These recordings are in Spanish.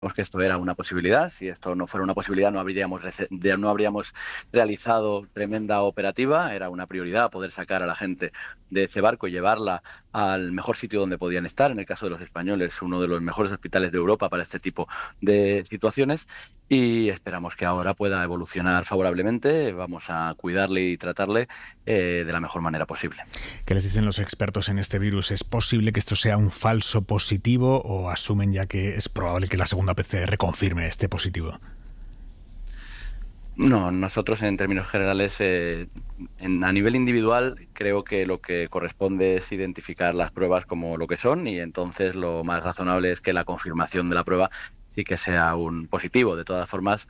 que esto era una posibilidad. Si esto no fuera una posibilidad, no habríamos realizado tremenda operativa. Era una prioridad poder sacar a la gente de ese barco y llevarla al mejor sitio donde podían estar. En el caso de los españoles, uno de los mejores hospitales de Europa para este tipo de situaciones. Y esperamos que ahora pueda evolucionar favorablemente. Vamos a cuidarle y tratarle de la mejor manera posible. ¿Qué les dicen los expertos en este virus? ¿Es posible que esto sea un falso positivo o asumen ya que es probable que la segunda PCR confirme este positivo? No, nosotros en términos generales, a nivel individual, creo que lo que corresponde es identificar las pruebas como lo que son, y entonces lo más razonable es que la confirmación de la prueba sí que sea un positivo. De todas formas,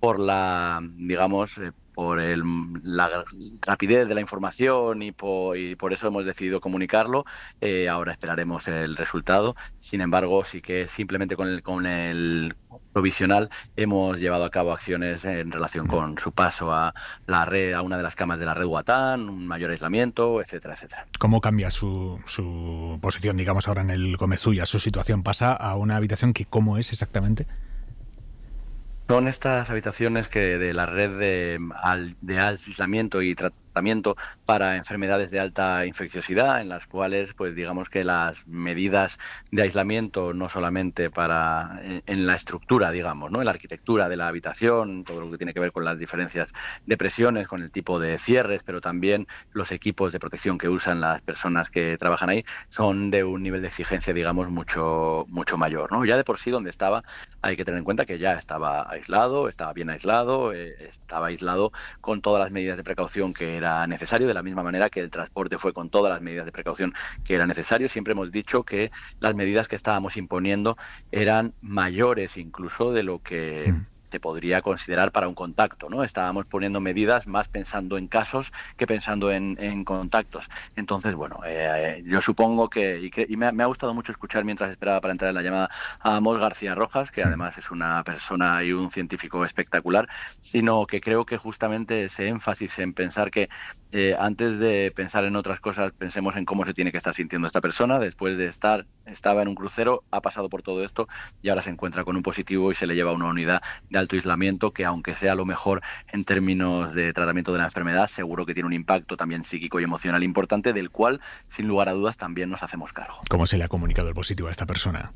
por la rapidez de la información y por eso hemos decidido comunicarlo. Ahora esperaremos el resultado. Sin embargo, sí que simplemente con el provisional hemos llevado a cabo acciones en relación con su paso a la red, a una de las camas de la red Guatán, un mayor aislamiento, etcétera, etcétera. ¿Cómo cambia su posición, digamos, ahora en el Gomezulla? ¿Su situación pasa a una habitación que cómo es exactamente? Son estas habitaciones que de la red de aislamiento y tratamiento para enfermedades de alta infecciosidad, en las cuales, pues digamos que las medidas de aislamiento, no solamente en la estructura, digamos, ¿no? En la arquitectura de la habitación, todo lo que tiene que ver con las diferencias de presiones, con el tipo de cierres, pero también los equipos de protección que usan las personas que trabajan ahí, son de un nivel de exigencia, digamos, mucho, mucho mayor, ¿no? Ya de por sí donde estaba, hay que tener en cuenta que ya estaba aislado, estaba bien aislado, estaba aislado con todas las medidas de precaución que era necesario, de la misma manera que el transporte fue con todas las medidas de precaución que era necesario. Siempre hemos dicho que las medidas que estábamos imponiendo eran mayores incluso de lo que se podría considerar para un contacto, ¿no? Estábamos poniendo medidas más pensando en casos que pensando en contactos. Entonces, bueno, yo supongo y me ha gustado mucho escuchar mientras esperaba para entrar en la llamada a Amos García Rojas, que además es una persona y un científico espectacular, sino que creo que justamente ese énfasis en pensar que antes de pensar en otras cosas, pensemos en cómo se tiene que estar sintiendo esta persona después de estaba en un crucero, ha pasado por todo esto y ahora se encuentra con un positivo y se le lleva a una unidad de alto aislamiento que, aunque sea lo mejor en términos de tratamiento de la enfermedad, seguro que tiene un impacto también psíquico y emocional importante, del cual, sin lugar a dudas, también nos hacemos cargo. ¿Cómo se le ha comunicado el positivo a esta persona?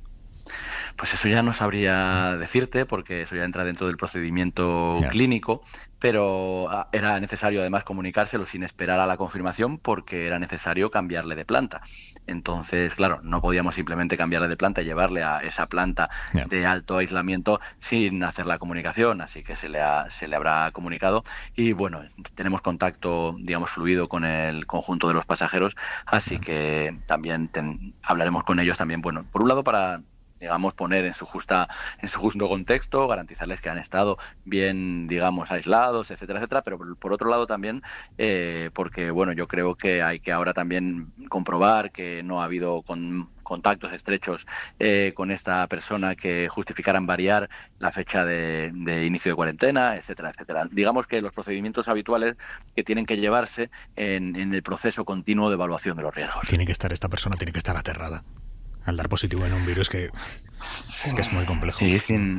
Pues eso ya no sabría decirte, porque eso ya entra dentro del procedimiento clínico, pero era necesario además comunicárselo sin esperar a la confirmación, porque era necesario cambiarle de planta. Entonces, claro, no podíamos simplemente cambiarle de planta y llevarle a esa planta de alto aislamiento sin hacer la comunicación, así que se le habrá comunicado. Y bueno, tenemos contacto, digamos, fluido con el conjunto de los pasajeros, así que también hablaremos con ellos también, bueno, por un lado para, digamos, poner en su justo contexto, garantizarles que han estado bien, digamos, aislados, etcétera, etcétera, pero por otro lado también, porque, bueno, yo creo que hay que ahora también comprobar que no ha habido contactos estrechos con esta persona que justificaran variar la fecha de inicio de cuarentena, etcétera, etcétera. Digamos que los procedimientos habituales que tienen que llevarse en el proceso continuo de evaluación de los riesgos. Esta persona tiene que estar aterrada al dar positivo en un virus que es muy complejo. Sí,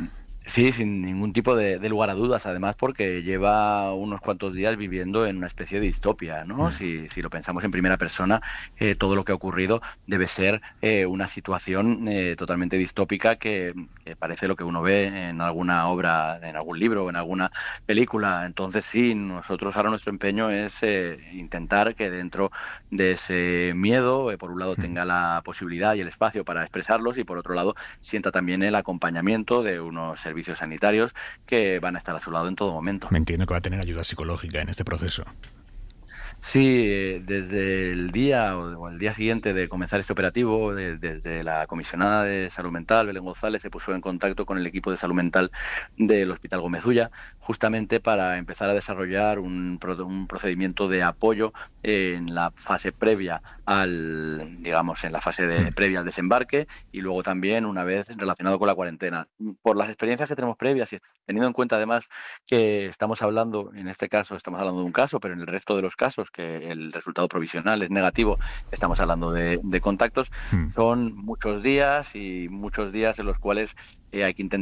sin ningún tipo de lugar a dudas, además porque lleva unos cuantos días viviendo en una especie de distopia, ¿no? Si lo pensamos en primera persona, todo lo que ha ocurrido debe ser una situación totalmente distópica que parece lo que uno ve en alguna obra, en algún libro, en alguna película. Entonces sí, nosotros ahora nuestro empeño es intentar que dentro de ese miedo, por un lado tenga la posibilidad y el espacio para expresarlos, y por otro lado sienta también el acompañamiento de unos servicios sanitarios que van a estar a su lado en todo momento. Me entiendo que va a tener ayuda psicológica en este proceso. Sí, desde el día o el día siguiente de comenzar este operativo, desde la comisionada de Salud Mental, Belén González, se puso en contacto con el equipo de salud mental del Hospital Gomezulla, justamente para empezar a desarrollar un procedimiento de apoyo en la fase previa en la fase previa al desembarque, y luego también una vez relacionado con la cuarentena. Por las experiencias que tenemos previas y teniendo en cuenta además que en este caso estamos hablando de un caso, pero en el resto de los casos que el resultado provisional es negativo, estamos hablando de contactos, son muchos días en los cuales hay que intentar